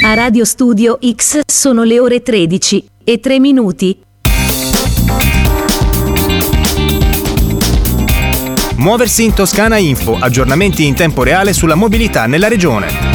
A Radio Studio X sono le ore 13:03. Muoversi in Toscana Info, aggiornamenti in tempo reale sulla mobilità nella regione.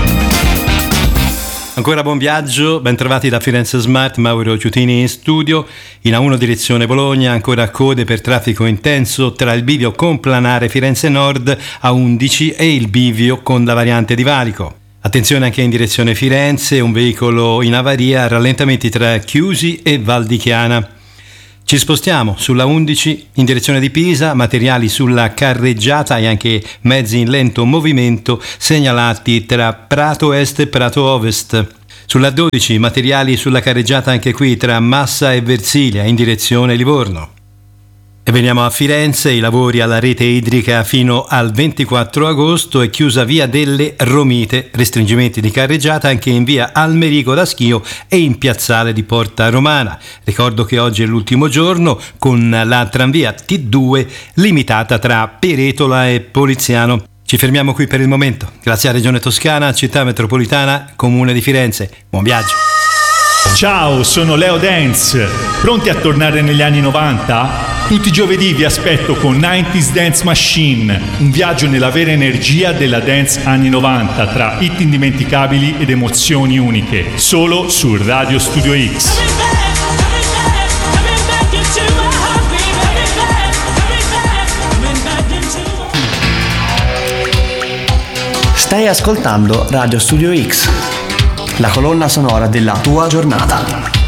Ancora buon viaggio, ben trovati da Firenze Smart, Mauro Chiutini in studio. In A1 direzione Bologna, ancora code per traffico intenso tra il bivio complanare Firenze Nord A11 e il bivio con la variante di Valico. Attenzione anche in direzione Firenze, un veicolo in avaria, rallentamenti tra Chiusi e Val di Chiana. Ci spostiamo sulla 11 in direzione di Pisa, materiali sulla carreggiata e anche mezzi in lento movimento segnalati tra Prato Est e Prato Ovest. Sulla 12 materiali sulla carreggiata anche qui tra Massa e Versilia in direzione Livorno. E veniamo a Firenze, i lavori alla rete idrica fino al 24 agosto è chiusa via delle Romite, restringimenti di carreggiata anche in via Almerico da Schio e in piazzale di Porta Romana. Ricordo che oggi è l'ultimo giorno con la tranvia T2 limitata tra Peretola e Poliziano. Ci fermiamo qui per il momento. Grazie a Regione Toscana, Città Metropolitana, Comune di Firenze. Buon viaggio! Ciao, sono Leo Dance. Pronti a tornare negli anni 90? Tutti i giovedì vi aspetto con 90s Dance Machine, un viaggio nella vera energia della dance anni 90 tra hit indimenticabili ed emozioni uniche, solo su Radio Studio X. Stai ascoltando Radio Studio X, la colonna sonora della tua giornata.